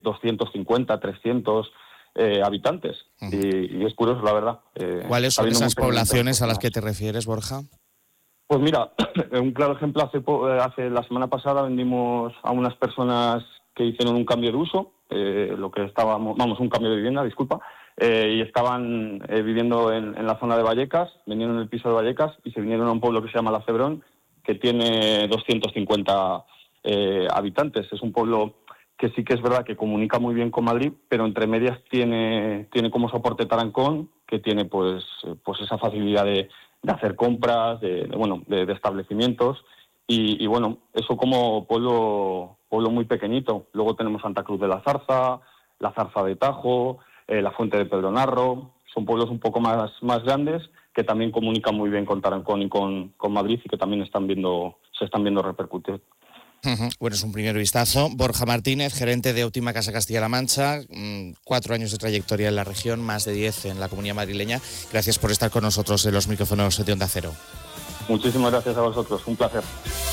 250, 300 habitantes. Y es curioso, la verdad. ¿Cuáles son esas poblaciones a las que te refieres, Borja? Pues mira, un claro ejemplo, hace la semana pasada vendimos a unas personas que hicieron un cambio de uso, un cambio de vivienda, disculpa, y estaban viviendo en la zona de Vallecas, vendieron el piso de Vallecas y se vinieron a un pueblo que se llama La Cebrón, que tiene 250 habitantes. Es un pueblo que sí que es verdad que comunica muy bien con Madrid, pero entre medias tiene como soporte Tarancón, que tiene pues esa facilidad de hacer compras, de establecimientos, y bueno, eso como pueblo muy pequeñito. Luego tenemos Santa Cruz de la Zarza de Tajo, la Fuente de Pedro Narro. Son pueblos un poco más grandes que también comunican muy bien con Tarancón y con Madrid, y que también se están viendo repercutir. Bueno, es un primer vistazo. Borja Martínez, gerente de Óptima Casa Castilla-La Mancha, 4 años de trayectoria en la región, más de 10 en la Comunidad Madrileña. Gracias por estar con nosotros en los micrófonos de Onda Cero. Muchísimas gracias a vosotros, un placer.